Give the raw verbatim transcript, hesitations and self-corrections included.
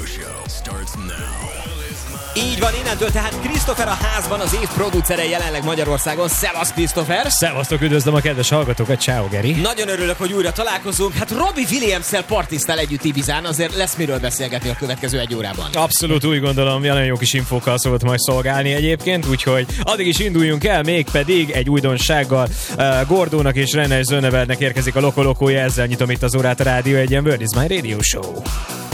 Show starts now. Így van, innentől tehát Christopher a házban, az év producere jelenleg Magyarországon. Szevasz, Christopher! Szevasztok, üdvözlöm a kedves hallgatókat, ciao Geri! Nagyon örülök, hogy újra találkozunk. Hát Robbie Williams-szel partiztál együtt Ibizán, azért lesz miről beszélgetni a következő egy órában. Abszolút úgy gondolom, nagyon jó kis infókkal szokott majd szolgálni egyébként, úgyhogy addig is induljunk el, mégpedig egy újdonsággal. Uh, Gordónak és Rennes Zönebernek érkezik a Lokolokója, ezzel nyitom itt az órát a Rádió Egyen, Bird is my Radio Show.